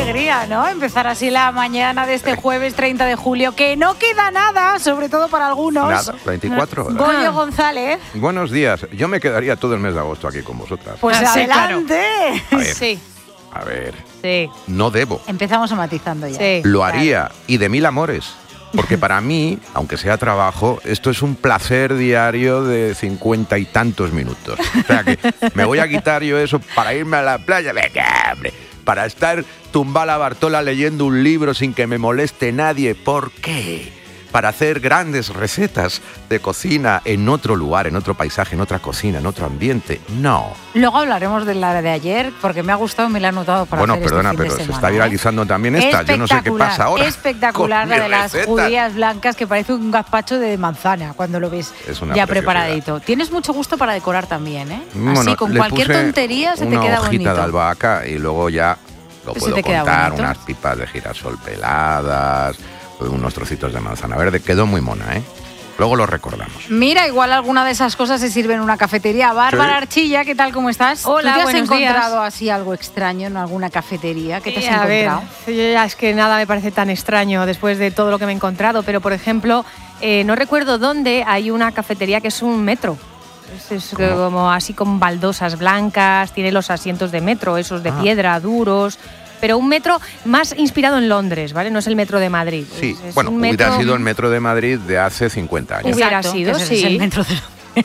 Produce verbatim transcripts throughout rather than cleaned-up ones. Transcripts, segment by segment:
alegría, ¿no? Empezar así la mañana de este jueves treinta de julio, que no queda nada, sobre todo para algunos. Nada, veinticuatro horas. Goyo González. Buenos días. Yo me quedaría todo el mes de agosto aquí con vosotras. Pues Ah, sí, adelante. A ver, Sí, a ver, sí, no debo. Empezamos matizando ya. sí. Lo haría, y de mil amores. Porque para mí, aunque sea trabajo, esto es un placer diario de cincuenta y tantos minutos. O sea que me voy a quitar yo eso para irme a la playa. Venga, hombre, para estar tumbada la Bartola leyendo un libro sin que me moleste nadie. ¿Por qué? Para hacer grandes recetas de cocina en otro lugar, en otro paisaje, en otra cocina, en otro ambiente. No. Luego hablaremos de la de ayer, porque me ha gustado, me la he anotado para Bueno, hacer perdona, este fin pero de se semana, está viralizando ¿eh? también esta. Yo no sé qué pasa ahora. Espectacular, con la mis de las recetas. judías blancas, que parece un gazpacho de manzana cuando lo ves Es una ya preciosidad. preparadito. Tienes mucho gusto para decorar también, ¿eh? Bueno, Así, con le cualquier puse tontería se te una queda hojita bonito. de albahaca y luego ya lo Se puedo te queda contar, bonito. unas pipas de girasol peladas, unos trocitos de manzana verde. Quedó muy mona, ¿eh? Luego lo recordamos. Mira, igual alguna de esas cosas se sirve en una cafetería. Bárbara Sí. Archilla, ¿qué tal? ¿Cómo estás? Hola, ¿Tú te has buenos encontrado días. así algo extraño en alguna cafetería? ¿Qué te has Eh, a ver, encontrado? yo ya es que nada me parece tan extraño después de todo lo que me he encontrado, pero por ejemplo, eh, no recuerdo dónde hay una cafetería que es un metro. Es, es ¿Cómo? como así con baldosas blancas, tiene los asientos de metro, esos de Ah. piedra, duros. Pero un metro más inspirado en Londres, ¿vale? No es el metro de Madrid. Sí, Es- es bueno, un hubiera metro- sido el metro de Madrid de hace cincuenta años. Hubiera Exacto, sido, que ese es sí. el metro de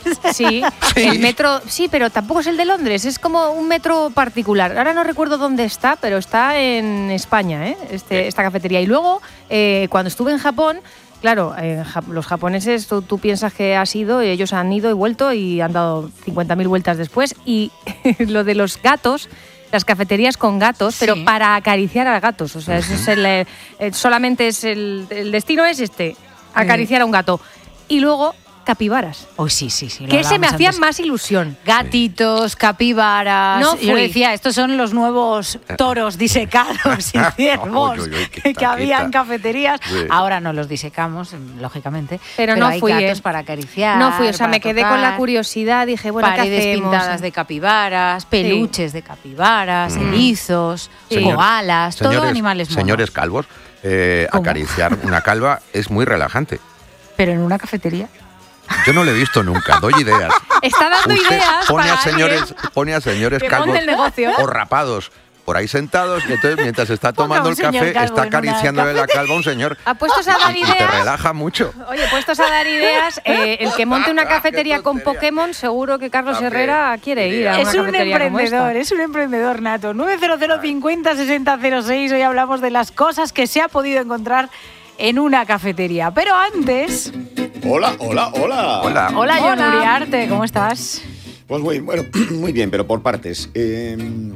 Sí, Sí. el metro, sí, pero tampoco es el de Londres, es como un metro particular. Ahora no recuerdo dónde está, pero está en España, ¿eh? este, esta cafetería. Y luego, eh, cuando estuve en Japón, claro, eh, ja- los japoneses, tú, tú piensas que has ido y ellos han ido y vuelto y han dado cincuenta mil vueltas después. Y lo de los gatos, las cafeterías con gatos, Sí. pero para acariciar a gatos. O sea, eso es el, eh, eh, solamente es el, el destino es este, acariciar a un gato. Y luego, capibaras. Oh, sí, sí, sí. lo Que se me hablábamos hacía antes. más ilusión. Gatitos, capibaras. No Yo fui. decía, estos son los nuevos toros disecados y ciervos Uy, uy, uy, que quita, había en quita. cafeterías. Sí. Ahora no los disecamos, lógicamente. Pero no hay fui, gatos ¿eh? para acariciar. No fui, o sea, para me quedé tocar, con la curiosidad, dije, bueno, ¿qué paredes hacemos? pintadas de capibaras, peluches de capibaras, erizos, Señor- koalas, todo Señores, animales monos. señores calvos, eh, ¿Cómo? acariciar una calva es muy relajante. Pero en una cafetería. Yo no lo he visto nunca, doy ideas. Está dando Usted ideas pone para a señores, alguien pone a señores que calvos monte el negocio. o rapados por ahí sentados y entonces mientras está Ponga tomando un el señor café calvo está en una acariciándole la calva a un señor Apuestos a dar y, y te ideas. relaja mucho. Oye, puestos a dar ideas, eh, el que monte una Qué cafetería con tontería. Pokémon, seguro que Carlos También. Herrera quiere ir a una Es un cafetería como emprendedor, esta. es un emprendedor nato. nueve cero cero cincuenta sesenta cero seis. Hoy hablamos de las cosas que se ha podido encontrar en una cafetería. Pero antes, Hola, hola, hola. Hola. hola, John Hola. Uriarte, ¿cómo estás? Pues muy, bueno, muy bien, pero por partes. Eh,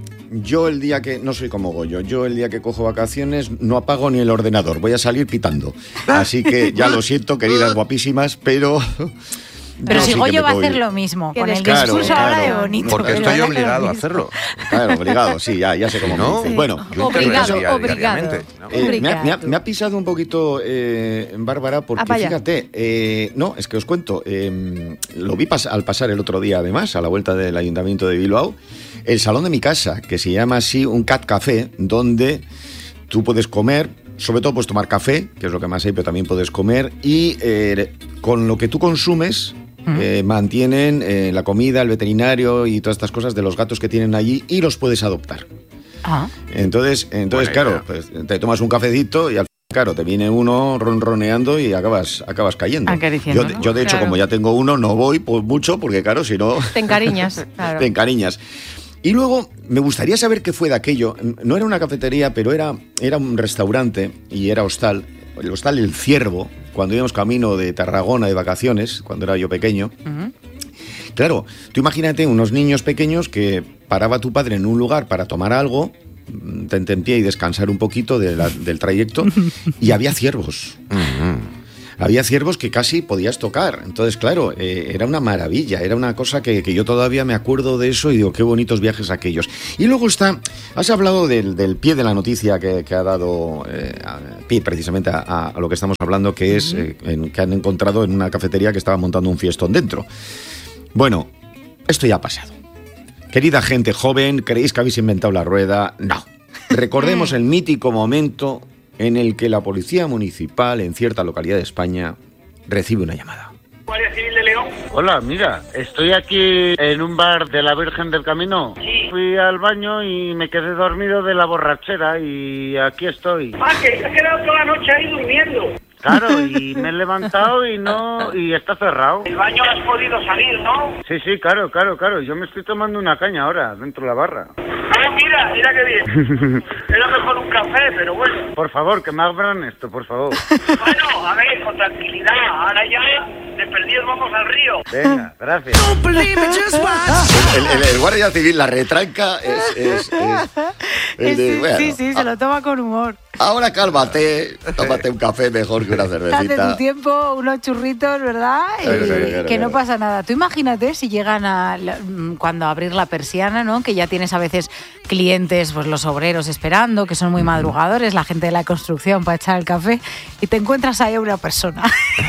yo el día que, no soy como Goyo, yo el día que cojo vacaciones no apago ni el ordenador, voy a salir pitando. Así que ya lo siento, queridas guapísimas, pero... Pero yo si sí que Goyo me va a puedo hacer ir. lo mismo, Qué con el descanso. discurso Claro, ahora de claro. bonito. Porque pero estoy va a hacer lo obligado a mismo. hacerlo. Claro, obligado, sí, ya, ya sé cómo No, me dicen. Bueno, yo Obligado, intervenía obligado. diariamente, ¿no? Eh, me, ha, me ha- Obrigado. me ha pisado un poquito, eh, Bárbara, porque Ah, vaya. fíjate, eh, no, es que os cuento, eh, lo vi pas- al pasar el otro día, además, a la vuelta del Ayuntamiento de Bilbao, el salón de mi casa, que se llama así un Cat Café, donde tú puedes comer, sobre todo puedes tomar café, que es lo que más hay, pero también puedes comer, y eh, con lo que tú consumes... eh, mantienen eh, la comida, el veterinario y todas estas cosas de los gatos que tienen allí y los puedes adoptar. Ah, Entonces, entonces Buena claro, idea. pues, te tomas un cafecito y al claro, te viene uno ronroneando y acabas, acabas cayendo. Acariciando, Yo, ¿no? yo, de hecho, Claro. como ya tengo uno, no voy por mucho, porque claro, si no, Te encariñas, claro. te encariñas. Y luego, me gustaría saber qué fue de aquello. No era una cafetería, pero era, era un restaurante y era hostal. El hostal El Ciervo, cuando íbamos camino de Tarragona de vacaciones, cuando era yo pequeño. ujú. Claro, tú imagínate unos niños pequeños que paraba tu padre en un lugar para tomar algo, tente en pie y descansar un poquito de la- del trayecto, y había ciervos. Había ciervos que casi podías tocar. Entonces, claro, eh, era una maravilla, era una cosa que, que yo todavía me acuerdo de eso y digo, qué bonitos viajes aquellos. Y luego está, has hablado del, del pie de la noticia que, que ha dado eh, a- pie precisamente a, a lo que estamos hablando, que es eh, en- que han encontrado en una cafetería que estaba montando un fiestón dentro. Bueno, esto ya ha pasado. Querida gente joven, ¿creéis que habéis inventado la rueda? No. Recordemos el mítico momento en el que la policía municipal en cierta localidad de España recibe una llamada. Guardia Civil de León. Hola, mira, estoy aquí en un bar de la Virgen del Camino. Sí. Fui al baño y me quedé dormido de la borrachera y aquí estoy. Ah, que te has quedado toda la noche ahí durmiendo. Claro, y me he levantado y no y está cerrado. El baño has podido salir, ¿no? Sí, sí, claro, claro, claro. Yo me estoy tomando una caña ahora dentro de la barra. Ah, mira, mira qué bien. Era mejor un café, pero bueno. Por favor, que me abran esto, por favor. Bueno, a ver, con tranquilidad. Ahora ya, de perdidos vamos al río. Venga, gracias. El, el, el guardia civil, la retranca es... es, es el de, sí, bueno, sí, sí, se lo toma con humor. Ahora cálmate, tómate un café mejor que una Date cervecita. tu tiempo, unos churritos, ¿verdad? Sí, Eh, sí, claro, que no claro. pasa nada. Tú imagínate si llegan a la- cuando a abrir la persiana, ¿no? Que ya tienes a veces clientes, pues los obreros esperando, que son muy madrugadores, la gente de la construcción para echar el café, y te encuentras ahí a una persona.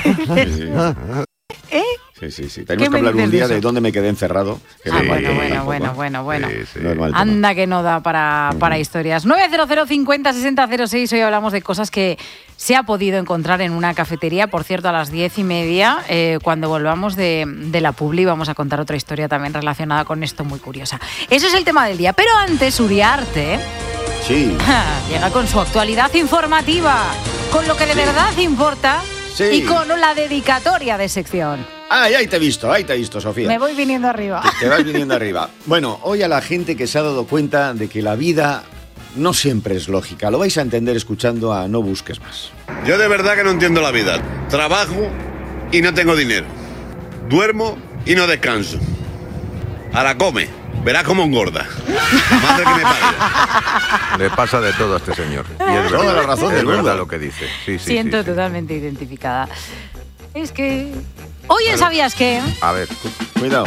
¿Eh? Sí, sí, sí. ¿Qué Tenemos que me hablar un dices de día eso? de dónde me quedé encerrado. que Ah, no- bueno, no- bueno, tampoco. bueno, bueno, bueno. Sí, sí. No es mal tema. Anda que no da para, para historias. nueve cero cero cincuenta sesenta cero seis. Hoy hablamos de cosas que se ha podido encontrar en una cafetería. Por cierto, a las diez y media, eh, cuando volvamos de, de la publi, vamos a contar otra historia también relacionada con esto, muy curiosa. Eso es el tema del día. Pero antes, Uriarte Sí. llega con su actualidad informativa, con lo que de verdad importa Sí. y con la dedicatoria de sección. Ay, ahí te he visto, ahí te he visto, Sofía. Me voy viniendo arriba. Te vas viniendo arriba. Bueno, hoy a la gente que se ha dado cuenta de que la vida no siempre es lógica. Lo vais a entender escuchando a No Busques Más. Yo de verdad que no entiendo la vida. Trabajo y no tengo dinero. Duermo y no descanso. Ahora come. Verás cómo engorda. La madre que me parió. Le pasa de todo a este señor. Y es Toda verdad, la razón es del verdad mundo. lo que dice. Sí, sí, Siento sí, sí. totalmente identificada. Es que... Hoy en ¿Sabías qué? A ver, Cuidado.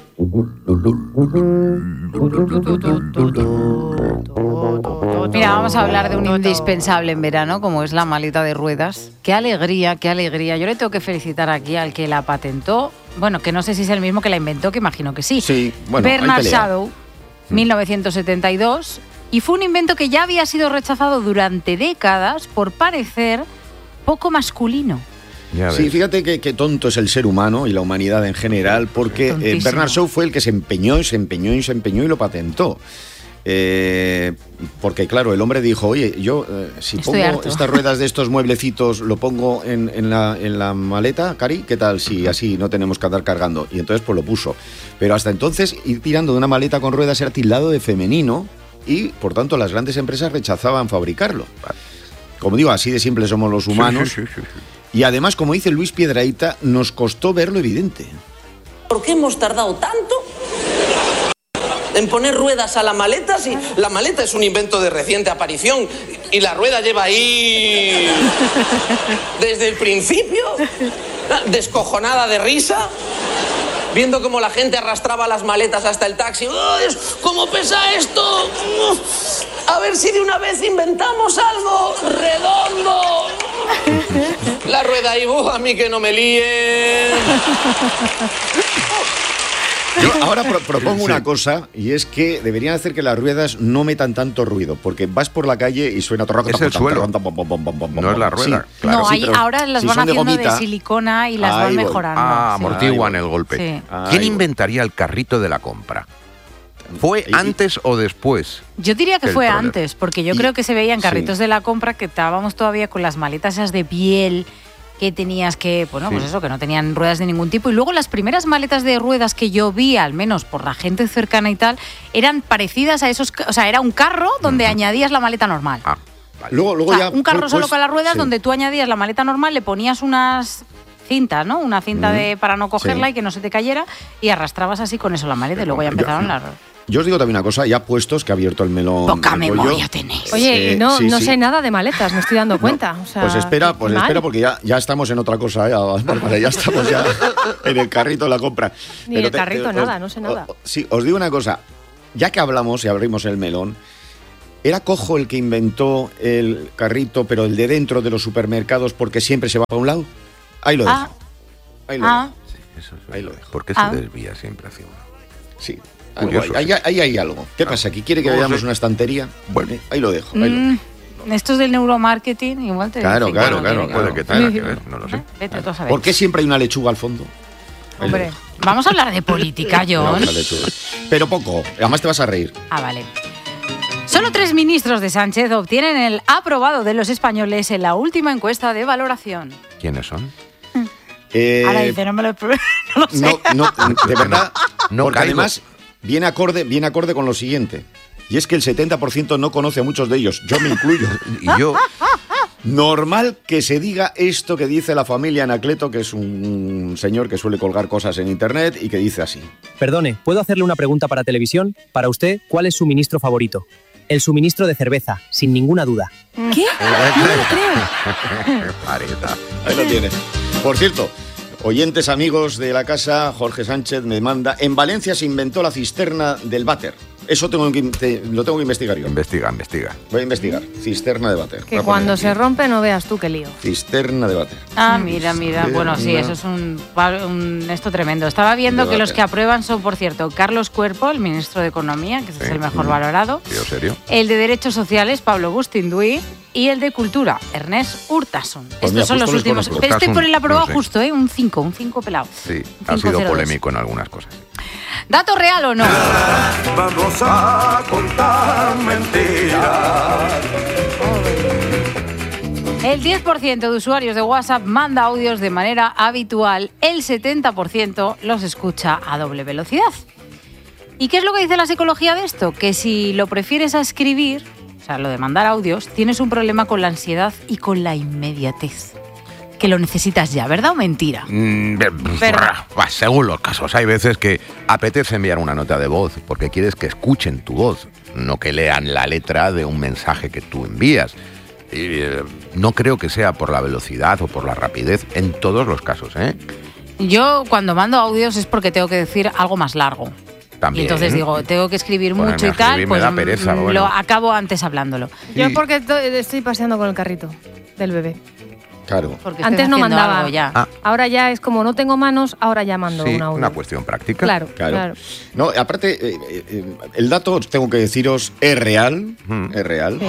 Mira, vamos a hablar de un indispensable en verano, como es la maleta de ruedas. Qué alegría, qué alegría. Yo le tengo que felicitar aquí al que la patentó. Bueno, que no sé si es el mismo que la inventó, que imagino que sí. Sí, bueno, hay Bernard pelea. Shadow, mil novecientos setenta y dos. Y fue un invento que ya había sido rechazado durante décadas por parecer poco masculino. ya Sí, ves. fíjate que, que tonto es el ser humano y la humanidad en general, porque eh, Tontísimo. Bernard Shaw fue el que se empeñó y se empeñó y se empeñó y lo patentó. Eh, porque claro, el hombre dijo, oye, yo eh, si Estoy pongo harto. estas ruedas de estos mueblecitos, lo pongo en, en la, en la maleta, Cari, ¿qué tal si así no tenemos que andar cargando? Y entonces pues lo puso. Pero hasta entonces ir tirando de una maleta con ruedas era tildado de femenino y por tanto las grandes empresas rechazaban fabricarlo. Como digo, así de simples somos los humanos. Sí, sí, sí, sí. Y además, como dice Luis Piedrahita, nos costó ver lo evidente. ¿Por qué hemos tardado tanto en poner ruedas a la maleta si la maleta es un invento de reciente aparición y la rueda lleva ahí desde el principio, descojonada de risa, viendo cómo la gente arrastraba las maletas hasta el taxi? ¡Ay, cómo pesa esto! A ver si de una vez inventamos algo redondo. La rueda ahí, ¡uh, a mí que no me líen! Yo ahora pro- propongo una cosa, y es que deberían hacer que las ruedas no metan tanto ruido, porque vas por la calle y suena... Es el suelo. No es la rueda, Sí, claro. no, sí, hay- pero ahora las si van son de haciendo de, gomita, silicona y las ahí van voy. mejorando. Ah, sí. amortiguan Ahí el voy. golpe. Sí. Ahí ¿Quién voy. inventaría el carrito de la compra? ¿Fue Y- antes o después? Yo diría que El fue problema. antes, porque yo Y- creo que se veían carritos sí. de la compra que estábamos todavía con las maletas esas de piel que tenías que, bueno, pues Sí. eso, que no tenían ruedas de ningún tipo. Y luego las primeras maletas de ruedas que yo vi, al menos por la gente cercana y tal, eran parecidas a esos, ca- o sea, era un carro donde añadías la maleta normal. Ah, vale. Luego, luego O sea, ya, un carro pues, solo con las ruedas sí. donde tú añadías la maleta normal, le ponías unas cintas, ¿no? Una cinta Mm, de para no cogerla sí. y que no se te cayera y arrastrabas así con eso la maleta y luego ya empezaron Yo- las... Yo os digo también una cosa, ya puestos que ha abierto el melón. Poca el bollo. memoria tenéis. Oye, Eh, no, sí, no sí. sé nada de maletas, me estoy dando cuenta. O sea, Pues espera, qué pues mal. espera, porque ya, ya estamos en otra cosa, ¿eh? Bárbara, ya estamos ya en el carrito de la compra. Ni Pero el carrito, os- nada, no sé nada. o- sí, os digo una cosa, ya que hablamos y abrimos el melón, ¿era Cojo el que inventó el carrito, pero el de dentro de los supermercados porque siempre se va para un lado? Ahí lo dejo. Ah, Ahí lo ah. dejo. Eso es Ahí lo verdad. dejo. ¿Por qué Ah. se desvía siempre hacia uno? Sí. Curioso, ahí, sí. ahí- ahí hay algo. ¿Qué pasa? ¿Aquí quiere que No veamos sé. una estantería? Bueno. Eh, ahí lo dejo. Ahí lo Mm, dejo. esto es del neuromarketing, igual te Claro, dicen claro, que no claro, tiene Puede que que ver. tenga que ver, no lo sé. Vete tú a saber. ¿Por qué siempre hay una lechuga al fondo? Ahí lo Hombre. dejo. Vamos a hablar de política, John. Una lechuga. Pero poco. Además te vas a reír. Ah, vale. Solo tres ministros de Sánchez obtienen el aprobado de los españoles en la última encuesta de valoración. ¿Quiénes son? Eh, Ahora dice, no me lo, no lo sé. no, no, de verdad. No porque caigo. además viene acorde, viene acorde con lo siguiente. Y es que el setenta por ciento no conoce a muchos de ellos. Yo me incluyo. Y yo, Normal que se diga esto que dice la familia Anacleto, que es un señor que suele colgar cosas en internet y que dice así. Perdone, ¿puedo hacerle una pregunta para televisión? Para usted, ¿cuál es su ministro favorito? El suministro de cerveza, sin ninguna duda. ¿Qué? Pareta. Ahí lo tiene. Por cierto, oyentes amigos de la casa, Jorge Sánchez me manda, en Valencia se inventó la cisterna del váter. Eso tengo que, te- lo tengo que investigar yo. Investiga, investiga. Voy a investigar. Cisterna de váter. Voy Que a cuando poner se aquí. rompe no veas tú qué lío. Cisterna de váter. Ah, mira, mira. Bueno, sí, No. eso es un, un- esto tremendo. Estaba viendo que los Debate. que aprueban son, por cierto, Carlos Cuerpo, el ministro de Economía, que ese es Sí. el mejor Mm. valorado. ¿Tío serio? El de Derechos Sociales, Pablo Bustinduy. Y el de Cultura, Ernest Urtasun. Pues Estos mira, son justo los les últimos. conozco. Pero estoy por el aprobado No sé. justo, ¿eh? Un cinco, un cinco pelado. Sí, Un ha cinco sido cero dos. polémico en algunas cosas. ¿Dato real o no? Vamos a contar mentiras. El diez por ciento de usuarios de WhatsApp manda audios de manera habitual, el setenta por ciento los escucha a doble velocidad. ¿Y qué es lo que dice la psicología de esto? Que si lo prefieres a escribir, o sea, lo de mandar audios, tienes un problema con la ansiedad y con la inmediatez. Que lo necesitas ya, ¿verdad o mentira? Mm, Verdad. bah, según los casos. Hay veces que apetece enviar una nota de voz porque quieres que escuchen tu voz, no que lean la letra de un mensaje que tú envías. Y, eh, no creo que sea por la velocidad o por la rapidez en todos los casos, ¿eh? Yo cuando mando audios es porque tengo que decir algo más largo. También. Y entonces digo, tengo que escribir Ponerme mucho y a escribir tal, me pues da pereza, mm, bueno. lo acabo antes hablándolo. Yo Sí. porque to- estoy paseando con el carrito del bebé. Claro. Porque Antes estoy no haciendo mandaba. algo ya. Ah. Ahora ya es como no tengo manos, ahora ya mando Sí, un audio. una cuestión práctica. Claro, Claro. claro. No, aparte, eh, eh, eh, el dato, tengo que deciros, es real. Mm. Es real. Sí. Bien.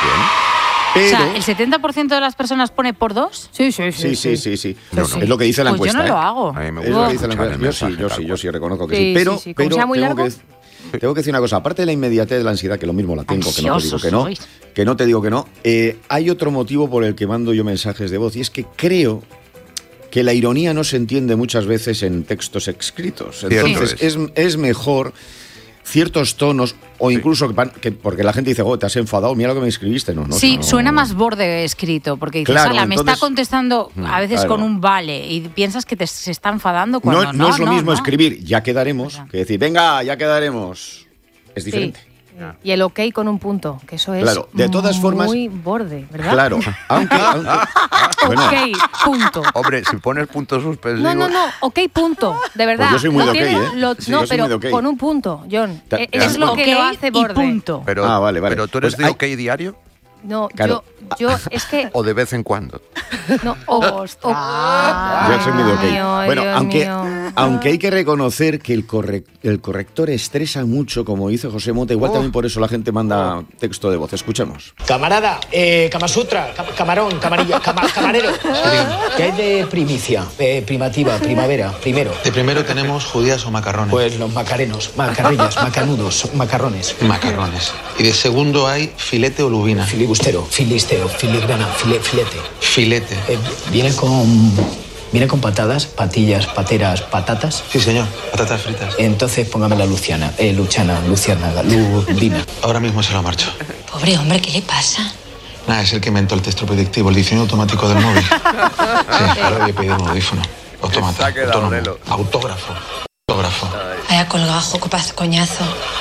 O Pero. sea, ¿el setenta por ciento de las personas pone por dos? Sí, sí, Sí, sí, sí, sí. No, no. Es lo que dice la Pues encuesta. yo no lo ¿eh? hago. A mí me Es gusta lo que dice la escuchar encuesta. el Yo sí, mensaje yo tal sí, yo cual. sí reconozco que Sí, sí. Pero, sí, sí. Como pero sea muy tengo, largo. que, tengo que decir una cosa. Aparte de la inmediatez de la ansiedad, que lo mismo la tengo, que no te digo Ansiosos que no, sois. que no te digo que no, eh, hay otro motivo por el que mando yo mensajes de voz y es que creo que la ironía no se entiende muchas veces en textos escritos. Cierto Entonces es. es, es mejor ciertos tonos o incluso que, pan- que- porque la gente dice, oh, te has enfadado, mira lo que me escribiste. No, no, Sí, no. suena más borde escrito, porque dices, Claro, "Ala, me entonces- está contestando a veces Claro. con un vale y piensas que te, se está enfadando cuando No, no. no es lo mismo no. escribir, ya quedaremos, que decir, venga, ya quedaremos. Es Sí. diferente. Y el ok con un punto, que eso es Claro, de todas formas- muy borde, ¿verdad? Claro, aunque, aunque- bueno, Ok, punto. Hombre, si pones puntos suspensivos... No, no, no, ok, punto. De verdad. Pues yo soy muy no de ok, tiene- ¿eh? lo- Sí, no, yo soy pero muy de ok. con un punto, John. Ta- Eh, Es lo Ok que lo hace y borde. punto. Pero, Ah, vale, vale. pero tú eres Pues de hay- OK diario No, Claro. yo, yo, es que. o de vez en cuando. No, o, Ostras. o- yo soy muy de ok. Ay, Dios Bueno, mío. aunque, aunque hay que reconocer que el, correc- el corrector estresa mucho, como dice José Mota, igual también por eso la gente manda texto de voz. Escuchemos. Camarada, eh, Kamasutra, cam- camarón, camarilla, cama- camarero. ¿Qué hay de primicia? Eh, primativa, primavera, primero. De primero tenemos judías o macarrones. Pues los macarenos, macarrillas, macanudos, macarrones. Macarrones. Y de segundo hay filete o lubina. Filibustero, filistero, filigrana, file- filete. Filete. Eh, viene con. Viene con patadas, patillas, pateras, patatas. Sí, señor. Patatas fritas. Entonces póngame la Luciana, eh, Luchana, Luciana, Lubina. Ahora mismo se lo marcho. Pobre hombre, ¿qué le pasa? Nada, es el que inventó el texto predictivo, el diseño automático del móvil. Sí, ahora voy a pedir un audífono. Automata, Se ha quedado autónomo, Lelo. autógrafo. Autógrafo. Vaya colgajo, copaz, coñazo.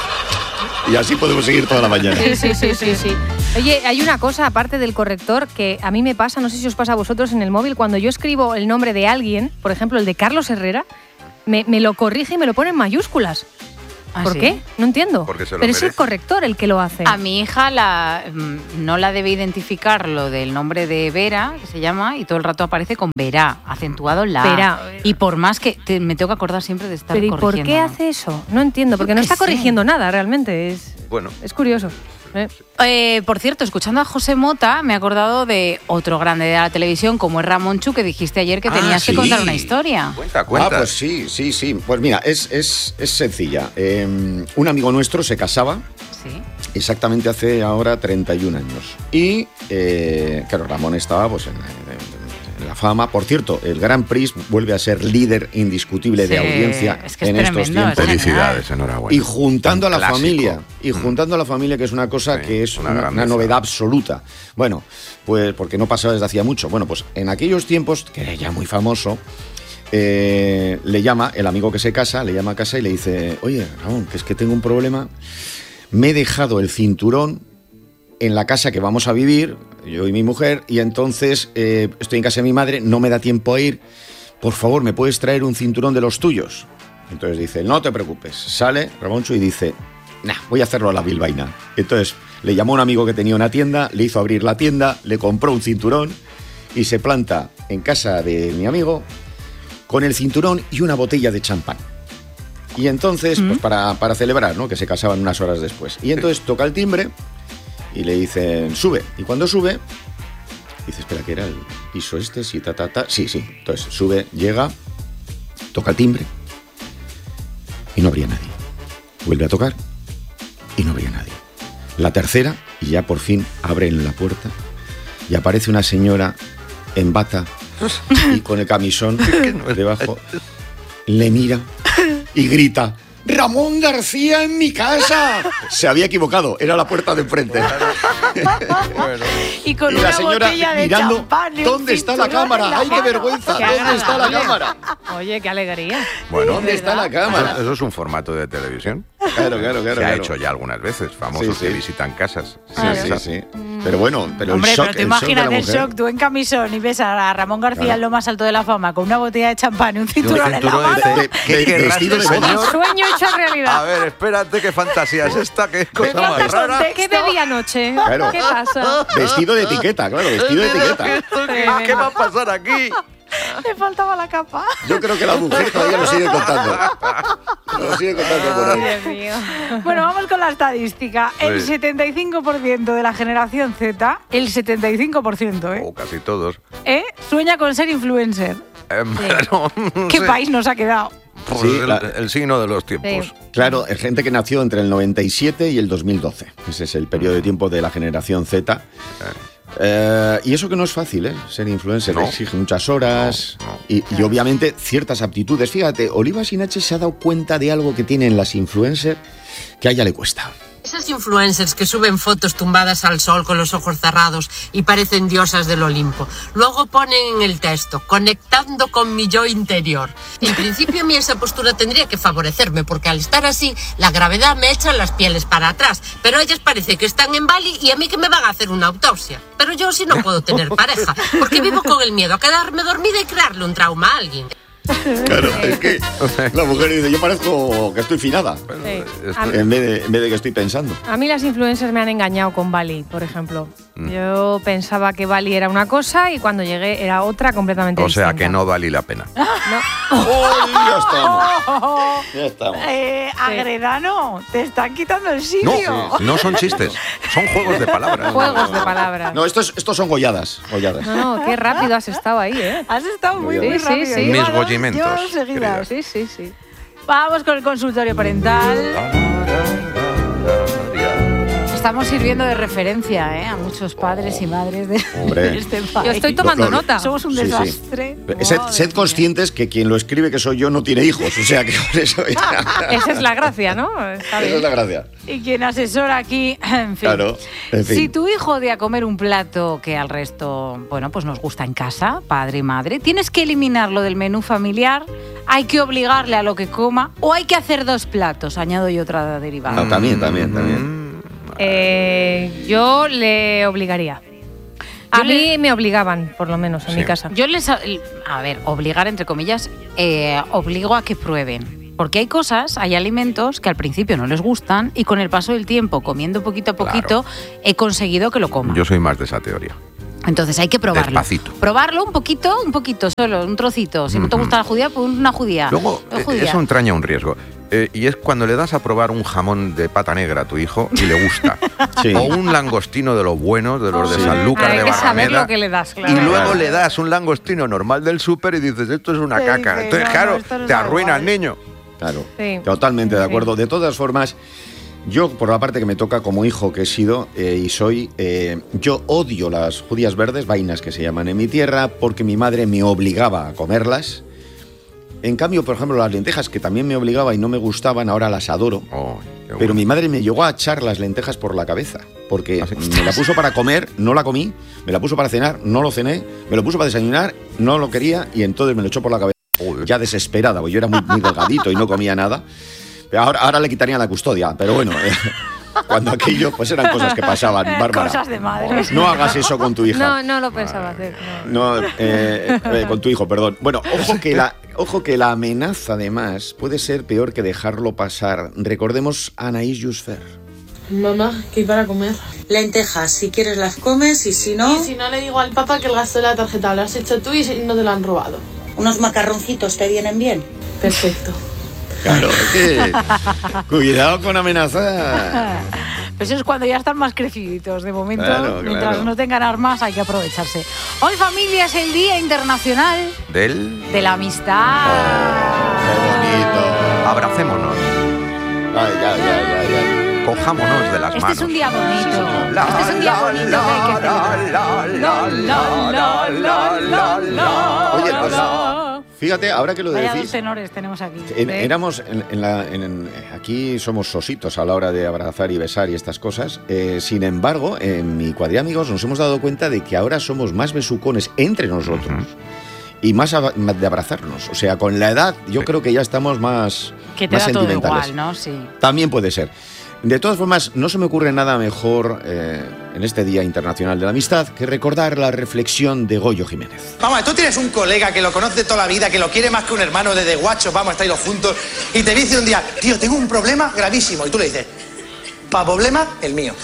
Y así podemos seguir toda la mañana. Sí, sí, sí, sí, sí. Oye, hay una cosa aparte del corrector que a mí me pasa, no sé si os pasa a vosotros en el móvil, cuando yo escribo el nombre de alguien, por ejemplo el de Carlos Herrera, me, me lo corrige y me lo pone en mayúsculas. ¿Ah, ¿Por sí? qué? No entiendo. Porque se lo Pero es el merece. corrector el que lo hace. A mi hija la, mm, no la debe identificar lo del nombre de Vera, que se llama, y todo el rato aparece con Verá, acentuado en la A. Verá. Y por más que te- me tengo que acordar siempre de estar Pero ¿y por corrigiendo. qué ¿no? hace eso? No entiendo, porque Yo no qué está sé. corrigiendo nada realmente. Es, Bueno, es curioso. ¿eh? Eh, por cierto, escuchando a José Mota, me he acordado de otro grande de la televisión, como es Ramón Chu, que dijiste ayer que Ah, tenías que sí. contar una historia. cuenta, Ah, cuenta. pues sí, sí, sí. Pues mira, es, es, es sencilla. Eh, un amigo nuestro se casaba Sí. exactamente hace ahora treinta y un años. Y, eh, claro, Ramón estaba pues, en, en- en la fama. Por cierto, el Grand Prix vuelve a ser líder indiscutible de Sí, audiencia es que es en estos tremendo, tiempos. es Felicidades, enhorabuena. Y juntando a la Clásico. familia, y juntando a la familia, que es una cosa Sí, que es una una, grandeza. una novedad absoluta. Bueno, pues porque no pasaba desde hacía mucho. Bueno, pues en aquellos tiempos, que era ya muy famoso, eh, le llama, el amigo que se casa, le llama a casa y le dice, oye, Ramón, que es que tengo un problema, me he dejado el cinturón en la casa que vamos a vivir, yo y mi mujer, y entonces eh, estoy en casa de mi madre, no me da tiempo a ir, por favor, ¿me puedes traer un cinturón de los tuyos? Entonces dice, no te preocupes. Sale Ramoncho y dice, nah, voy a hacerlo a la bilbaína. Entonces le llamó a un amigo que tenía una tienda, le hizo abrir la tienda, le compró un cinturón y se planta en casa de mi amigo con el cinturón y una botella de champán. Y entonces, pues para, para celebrar, ¿no? Que se casaban unas horas después. Y entonces toca el timbre y le dicen, sube. Y cuando sube, dice, espera, que era el piso este, sí, ta, ta, ta. Sí, sí. Entonces sube, llega, toca el timbre y no habría nadie. Vuelve a tocar y no habría nadie. La tercera, y ya por fin abren la puerta y aparece una señora en bata y con el camisón debajo, le mira y grita, ¡Ramón García en mi casa! Se había equivocado, era la puerta de enfrente. Y con Y una la señora botella de mirando, champán y un ¿dónde está la cinturón en cámara? la ¡Ay, qué mano. vergüenza! Qué ¿Dónde está la agradable. cámara? Oye, qué alegría. Bueno, ¿Dónde está la cámara? Eso, eso es un formato de televisión. Claro, claro, claro. Se ha claro. hecho ya algunas veces, famosos Sí, sí. que visitan casas. Sí, sí, sí. Pero bueno, pero Hombre, el shock, pero te el shock de la imaginas el mujer. shock, tú en camisón y ves a Ramón García Claro. en lo más alto de la fama con una botella de champán y un Y un cinturón, cinturón en la mano. de- ¿Qué de- querrás vestido de este boda. señor? Sueño hecho A realidad. ver, espérate, qué fantasía es esta, qué cosa falta más rara. contexto. ¿Qué bebí anoche? Claro. ¿Qué pasa? Vestido de etiqueta, claro, vestido de etiqueta. ¿Qué, qué va a pasar aquí? Le faltaba la capa. Yo creo que la mujer todavía lo sigue contando. Lo sigue contando por ahí. Dios mío. Bueno, vamos con la estadística. El Sí. setenta y cinco por ciento de la generación Z, el setenta y cinco por ciento, ¿eh? O casi todos. ¿Eh? Sueña con ser influencer. Eh, bueno, no ¿Qué sé. país nos ha quedado? Pues Sí, el, la- el signo de los tiempos. Sí. Claro, es gente que nació entre el noventa y siete y el dos mil doce. Ese es el periodo de tiempo de la generación Z. Eh, y eso que no es fácil, ¿eh? Ser influencer, No. exige muchas horas No, no. Y, y obviamente ciertas aptitudes. Fíjate, Oliva Sinache se ha dado cuenta de algo que tienen las influencers que a ella le cuesta. Esas influencers que suben fotos tumbadas al sol con los ojos cerrados y parecen diosas del Olimpo. Luego ponen en el texto, conectando con mi yo interior. En principio a mí esa postura tendría que favorecerme, porque al estar así, la gravedad me echa las pieles para atrás. Pero ellas parece que están en Bali y a mí que me van a hacer una autopsia. Pero yo sí no puedo tener pareja, porque vivo con el miedo a quedarme dormida y crearle un trauma a alguien. Claro, es que la mujer dice, yo parezco que estoy finada. Sí. Esto- A, En vez, de, en vez de que estoy pensando. a mí las influencers me han engañado con Bali, por ejemplo. Yo pensaba que Bali era una cosa y cuando llegué era otra completamente O sea, distinta. que no vale la pena. ¡Oh, ya estamos! Ya estamos. Eh, Agredano, te están quitando el No, sitio. no son chistes, son juegos de palabras. Juegos de palabras. No, estos, estos son golladas. golladas. No, no, qué rápido has estado ahí, ¿eh? Has estado muy, Sí, muy sí, rápido. sí. Lleva Mis dos- gollimentos, lleva dos seguidas. Sí, sí, sí. Vamos con el consultorio parental. Estamos sirviendo de referencia, ¿eh? A muchos padres y madres de, Hombre. de este país. Yo estoy tomando Lo- lo- nota. Somos un Sí, sí. desastre. Sed, Madre sed mía. conscientes que quien lo escribe, que soy yo, no tiene hijos. O sea que por eso ya- Esa es la gracia, ¿no? Está Esa bien. es la gracia. Y quien asesora aquí, en fin. Claro, en fin. Si tu hijo odia comer un plato que al resto, bueno, pues nos gusta en casa, padre y madre, tienes que eliminarlo del menú familiar, hay que obligarle a lo que coma o hay que hacer dos platos, añado yo otra derivada. Ah, también, también, también. Eh, yo le obligaría. A Yo mí le- me obligaban, por lo menos, en Sí. mi casa. Yo les, a ver, obligar entre comillas, eh, obligo a que prueben. Porque hay cosas, hay alimentos que al principio no les gustan y con el paso del tiempo, comiendo poquito a poquito, claro, he conseguido que lo coman. Yo soy más de esa teoría. Entonces hay que probarlo. Despacito. Probarlo un poquito, un poquito solo, un trocito. Si uh-huh. no te gusta la judía, pues una judía. Luego, judía. eso entraña un riesgo. Eh, y es cuando le das a probar un jamón de pata negra a tu hijo y le gusta. Sí. O un langostino de los buenos, de los oh, de sí. Sanlúcar, de Barrameda. Saber lo que le das, claro. Y luego claro. le das un langostino normal del súper y dices, esto es una sí, caca. Sí, Entonces, no, claro, no, no te arruina el niño. Claro, sí. totalmente de acuerdo. Sí. De todas formas, yo, por la parte que me toca como hijo que he sido eh, y soy, eh, yo odio las judías verdes, vainas que se llaman en mi tierra, porque mi madre me obligaba a comerlas. En cambio, por ejemplo, las lentejas, que también me obligaba y no me gustaban, ahora las adoro. Oh, bueno. Pero mi madre me llegó a echar las lentejas por la cabeza, porque ¿Ah, sí? me la puso para comer, no la comí, me la puso para cenar, no lo cené, me lo puso para desayunar, no lo quería y entonces me lo echó por la cabeza. Joder. Ya desesperada, porque yo era muy, muy delgadito y no comía nada. Ahora, ahora le quitarían la custodia, pero bueno, eh, cuando aquello, pues eran cosas que pasaban, Bárbara. Cosas de madre. No hagas eso con tu hija. No, no lo pensaba hacer. No, no eh, eh, con tu hijo, perdón. Bueno, ojo que, la, ojo que la amenaza, además, puede ser peor que dejarlo pasar. Recordemos a Anaïs Jusfer. Mamá, ¿qué hay para comer? Lentejas, si quieres las comes y si no... Y si no le digo al papá que el gasto de la tarjeta lo has hecho tú y no te lo han robado. ¿Unos macarroncitos te vienen bien? Perfecto. Claro, que cuidado con amenazar. Pues eso es cuando ya están más creciditos. De momento, claro, mientras claro. no tengan armas, hay que aprovecharse. Hoy, familia, es el Día Internacional del... de la Amistad. Oh, qué bonito. Abracémonos. Ay, ya, ya, ya, ya. Cojámonos de las este manos. Este es un día bonito. La, este es un día la, bonito la, que hay que celebrar. La, la, la, la, la, la, la. Oye, pues, fíjate, ahora que lo Vaya decís... dos tenores tenemos aquí. En, ¿eh? Éramos, en, en la, en, en, aquí somos sositos a la hora de abrazar y besar y estas cosas. Eh, sin embargo, en mi cuadriamigos nos hemos dado cuenta de que ahora somos más besucones entre nosotros. Uh-huh. Y más a, de abrazarnos. O sea, con la edad yo sí. creo que ya estamos más, que te más da sentimentales. Todo igual, ¿no? Sí. También puede ser. De todas formas, no se me ocurre nada mejor eh, en este Día Internacional de la Amistad que recordar la reflexión de Goyo Jiménez. Vamos, tú tienes un colega que lo conoce toda la vida, que lo quiere más que un hermano desde guachos, vamos a estar juntos, y te dice un día, tío, tengo un problema gravísimo, y tú le dices, pa' problema, el mío.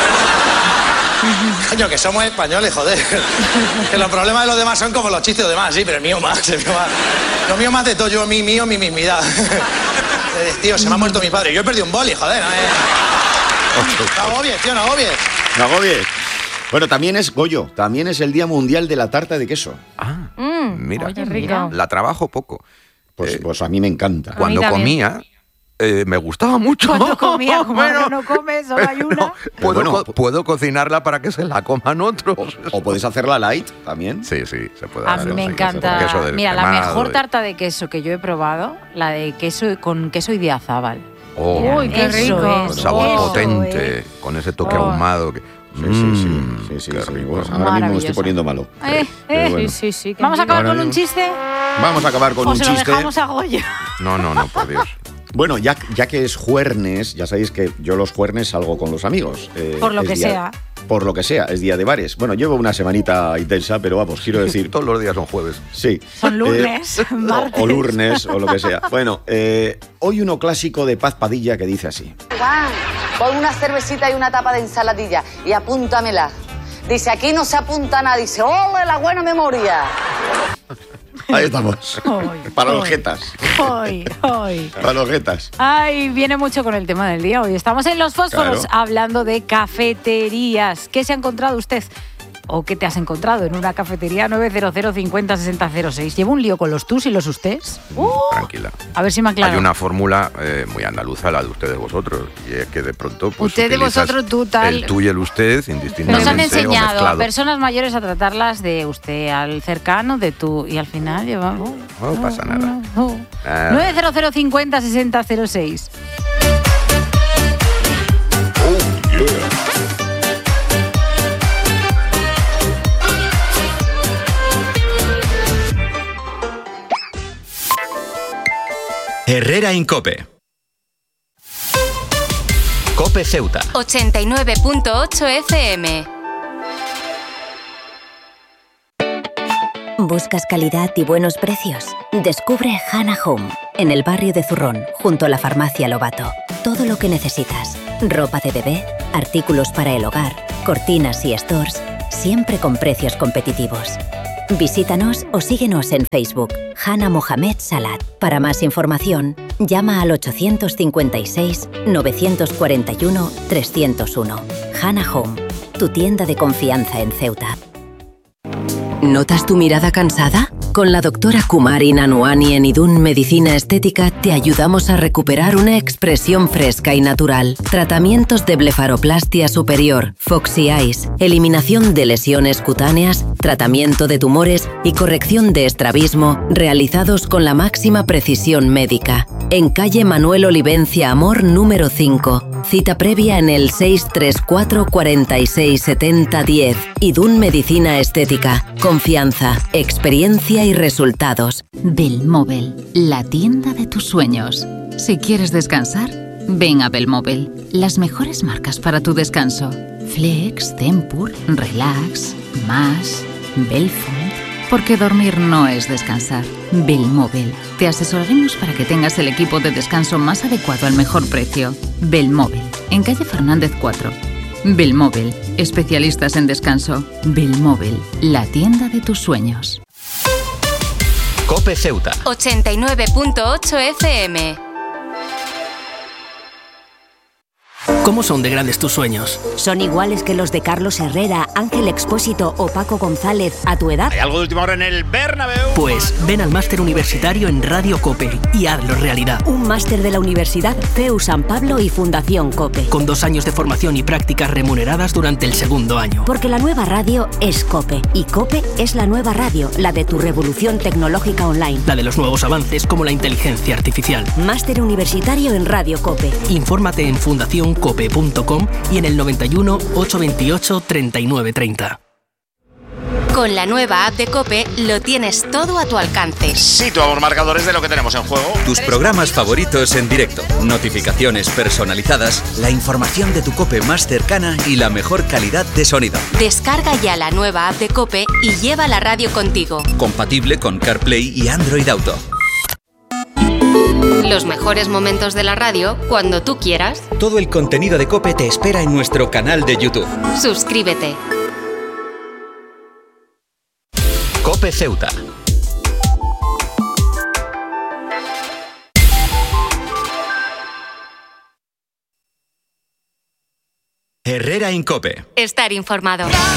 Coño, que somos españoles, joder. Que los problemas de los demás son como los chistes de los demás, sí, pero el mío más, el mío más. Lo mío más de todo, yo, mi mío, mi mismidad. Tío, se me ha muerto mi padre. Yo he perdido un boli, joder. No, eh. no agobies, tío, no agobies. No agobies. Bueno, también es, Goyo, también es el Día Mundial de la Tarta de Queso. Ah, mm, mira, oye, rico. La trabajo poco. Pues, eh, pues a mí me encanta. Cuando comía... Eh, me gustaba mucho. Cuando comía, como bueno, ahora no comes, solo hay una. Puedo, bueno, co- puedo cocinarla para que se la coman otros. O, o puedes hacerla light también. Sí, sí, se puede A hacer. mí me sí, encanta. Mira, la mejor de... tarta de queso que yo he probado, la de queso con queso idiazábal. Oh, uy, qué eso rico. Es, con sabor eso potente, es. con ese toque Oh. ahumado. Que... Sí, sí, sí. sí, sí, sí. Pues ahora mismo me estoy poniendo malo. Eh, eh. Bueno. Sí, sí, sí. Vamos a acabar ahora con un mismo. chiste. Vamos a acabar con o un se chiste. lo dejamos a Goya. No, no, no, por Dios. Bueno, ya, ya que es juernes, ya sabéis que yo los juernes salgo con los amigos. Eh, Por lo es que día, sea. Por lo que sea, es día de bares. Bueno, llevo una semanita intensa, pero vamos, quiero decir... Todos los días son jueves. Sí. Son lunes, eh, martes. O, o lunes, o lo que sea. Bueno, eh, hoy uno clásico de Paz Padilla que dice así. Juan, pon una cervecita y una tapa de ensaladilla y apúntamela. Dice, aquí no se apunta nada. Dice, ¡ole, la buena memoria! Ahí estamos. Hoy, Para hoy, los jetas. Hoy, hoy. Para los jetas. Ay, viene mucho con el tema del día. Hoy estamos en Los Fósforos Claro. hablando de cafeterías. ¿Qué se ha encontrado usted? ¿O qué te has encontrado en una cafetería? Nueve cero cero cincuenta sesenta cero seis. ¿Llevo un lío con los tus y los ustés? Uh, Tranquila. A ver si me aclaro. Hay una fórmula eh, muy andaluza, la de ustedes vosotros, y es que de pronto pues, Usted de utilizas vosotros, tú, tal. el tú y el usted indistintamente. Nos han o enseñado a mezclado. personas mayores a tratarlas de usted, al cercano de tú, y al final llevamos... No pasa nada. Ah. nueve cero cero cincuenta sesenta cero seis. Oh, yeah. Herrera Incope. Cope Ceuta. ochenta y nueve punto ocho F M. ¿Buscas calidad y buenos precios? Descubre Hannah Home, En el barrio de Zurrón, junto a la farmacia Lobato. Todo lo que necesitas. Ropa de bebé, artículos para el hogar, cortinas y stores, siempre con precios competitivos. Visítanos o síguenos en Facebook, Hana Mohamed Salat. Para más información, llama al ochocientos cincuenta y seis, novecientos cuarenta y uno, trescientos uno. Hana Home, tu tienda de confianza en Ceuta. ¿Notas tu mirada cansada? Con la doctora Kumari Nanuani en Idun Medicina Estética te ayudamos a recuperar una expresión fresca y natural. Tratamientos de blefaroplastia superior, Foxy Eyes, eliminación de lesiones cutáneas, tratamiento de tumores y corrección de estrabismo realizados con la máxima precisión médica. En calle Manuel Olivencia Amor número cinco. Cita previa en el seis tres cuatro, cuarenta y seis, setenta, diez. Idun Medicina Estética. Confianza, experiencia y resultados. Belmóvil, la tienda de tus sueños. Si quieres descansar, ven a Belmóvil. Las mejores marcas para tu descanso. Flex, Tempur, Relax, Más, Belfond. Porque dormir no es descansar. Belmóvil. Te asesoraremos para que tengas el equipo de descanso más adecuado al mejor precio. Belmóvil. En calle Fernández cuatro. Belmóvil. Especialistas en descanso. Belmóvil. La tienda de tus sueños. COPE Ceuta. ochenta y nueve punto ocho F M. ¿Cómo son de grandes tus sueños? ¿Son iguales que los de Carlos Herrera, Ángel Expósito o Paco González a tu edad? ¿Hay algo de última hora en el Bernabéu? Pues ven al máster universitario en Radio COPE y hazlo realidad. Un máster de la Universidad C E U San Pablo y Fundación COPE. Con dos años de formación y prácticas remuneradas durante el segundo año. Porque la nueva radio es COPE y COPE es la nueva radio, la de tu revolución tecnológica online. La de los nuevos avances como la inteligencia artificial. Máster universitario en Radio COPE. Infórmate en fundación cope punto com y en el noventa y uno, ochocientos veintiocho, treinta y nueve treinta. Con la nueva app de COPE lo tienes todo a tu alcance. Situamos marcadores de lo que tenemos en juego. Tus programas favoritos en directo, notificaciones personalizadas, la información de tu COPE más cercana y la mejor calidad de sonido. Descarga ya la nueva app de COPE y lleva la radio contigo. Compatible con CarPlay y Android Auto. Los mejores momentos de la radio cuando tú quieras. Todo el contenido de COPE te espera en nuestro canal de YouTube. Suscríbete. COPE Ceuta. Herrera en COPE. Estar informado.